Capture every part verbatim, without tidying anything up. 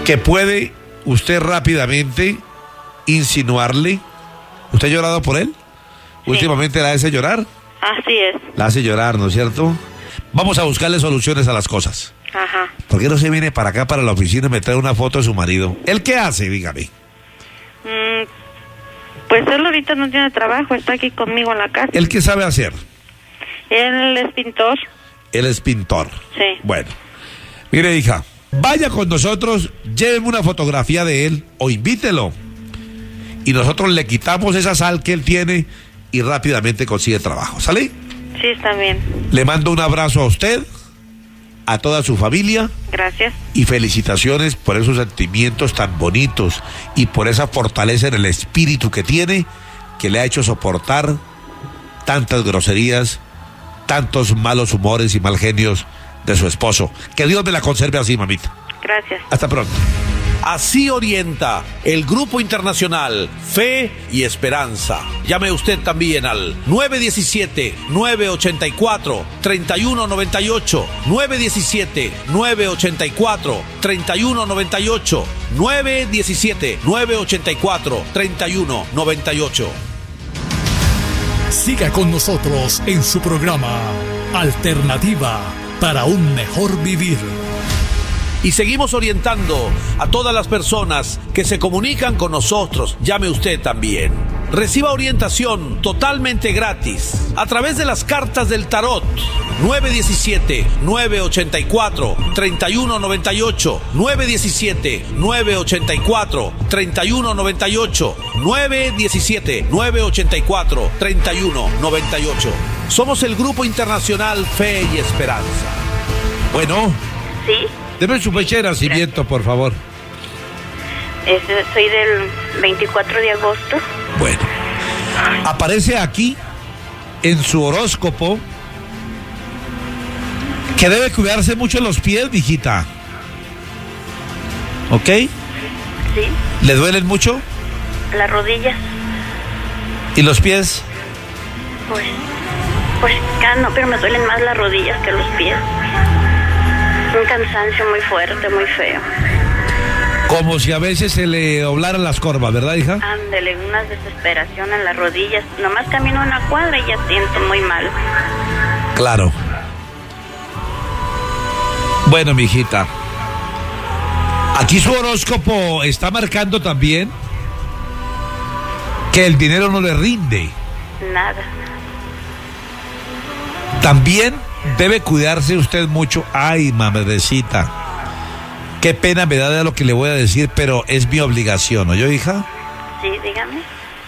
que puede usted rápidamente insinuarle. ¿Usted ha llorado por él? Sí. ¿Últimamente la hace llorar? Así es. La hace llorar, ¿no es cierto? Vamos a buscarle soluciones a las cosas. Ajá. ¿Por qué no se viene para acá, para la oficina, y me trae una foto de su marido? ¿Él qué hace, dígame? Mm, pues él ahorita no tiene trabajo, está aquí conmigo en la casa. ¿Él qué sabe hacer? Él es pintor. Él es pintor. Sí. Bueno, mire, hija, vaya con nosotros, lléveme una fotografía de él o invítelo. Y nosotros le quitamos esa sal que él tiene y rápidamente consigue trabajo. ¿Sale? Sí, está bien. Le mando un abrazo a usted, a toda su familia. Gracias. Y felicitaciones por esos sentimientos tan bonitos y por esa fortaleza en el espíritu que tiene, que le ha hecho soportar tantas groserías, tantos malos humores y mal genios de su esposo. Que Dios me la conserve así, mamita. Gracias. Hasta pronto. Así orienta el Grupo Internacional Fe y Esperanza. Llame usted también al nueve uno siete, nueve ocho cuatro, tres uno nueve ocho, nueve uno siete, nueve ocho cuatro, tres uno nueve ocho, nueve uno siete, nueve ocho cuatro, tres uno nueve ocho. Siga con nosotros en su programa Alternativa para un mejor vivir. Y seguimos orientando a todas las personas que se comunican con nosotros. Llame usted también. Reciba orientación totalmente gratis a través de las cartas del tarot. nueve uno siete, nueve ocho cuatro, tres uno nueve ocho, nueve uno siete, nueve ocho cuatro, tres uno nueve ocho, nueve uno siete, nueve ocho cuatro, tres uno nueve ocho. Somos el Grupo Internacional Fe y Esperanza. Bueno. Sí. Deme su fecha de nacimiento, por favor. Es, soy del veinticuatro de agosto. Bueno, aparece aquí en su horóscopo que debe cuidarse mucho los pies, mijita. ¿Ok? Sí. ¿Le duelen mucho? Las rodillas. ¿Y los pies? Pues, pues, ya no, pero me duelen más las rodillas que los pies. Un cansancio muy fuerte, muy feo. Como si a veces se le doblaran las corvas, ¿verdad, hija? Ándele, una desesperación en las rodillas. Nomás camino una cuadra y ya siento muy mal. Claro. Bueno, mijita, aquí su horóscopo está marcando también que el dinero no le rinde. Nada. También debe cuidarse usted mucho. Ay, madrecita, qué pena me da de lo que le voy a decir, pero es mi obligación, ¿oyó, hija? Sí, dígame.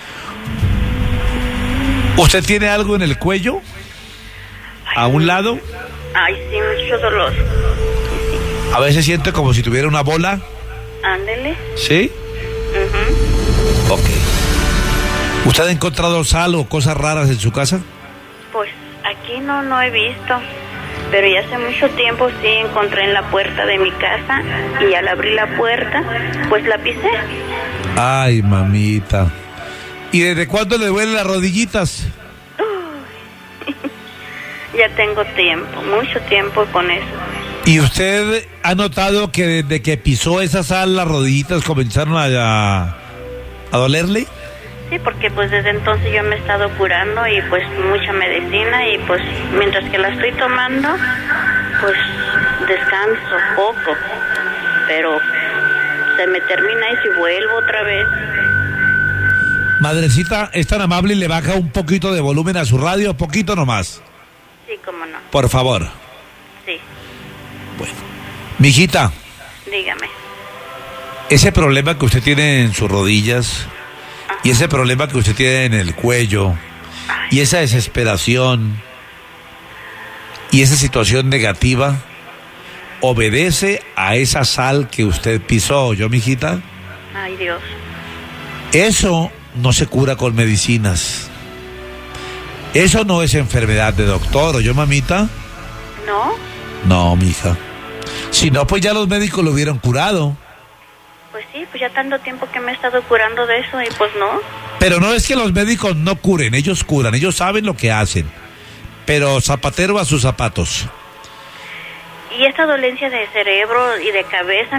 ¿Usted tiene algo en el cuello? ¿A un lado? Ay, sí, mucho dolor. A veces siente como si tuviera una bola. Ándele. ¿Sí? Uh-huh. Ok. ¿Usted ha encontrado sal o cosas raras en su casa? Pues aquí no, no he visto. Pero ya hace mucho tiempo sí encontré en la puerta de mi casa y al abrir la puerta, pues la pisé. Ay, mamita. ¿Y desde cuándo le duelen las rodillitas? Uy. Ya tengo tiempo, mucho tiempo con eso. ¿Y usted ha notado que desde que pisó esa sal las rodillitas comenzaron a, a, a dolerle? Sí, porque pues desde entonces yo me he estado curando y pues mucha medicina y pues mientras que la estoy tomando, pues descanso poco, pero se me termina y si vuelvo otra vez. Madrecita, es tan amable y le baja un poquito de volumen a su radio, poquito nomás. Sí, cómo no. Por favor. Sí. Bueno, mijita. Dígame. Ese problema que usted tiene en sus rodillas, ajá, y ese problema que usted tiene en el cuello, ay, y esa desesperación, y esa situación negativa, obedece a esa sal que usted pisó, ¿yo, mijita? Ay, Dios. Eso no se cura con medicinas. Eso no es enfermedad de doctor, ¿o yo, mamita? ¿No? No, mija. Si no, pues ya los médicos lo hubieran curado. Pues sí, pues ya tanto tiempo que me he estado curando de eso y pues no. Pero no es que los médicos no curen, ellos curan, ellos saben lo que hacen. Pero zapatero a sus zapatos. Y esta dolencia de cerebro y de cabeza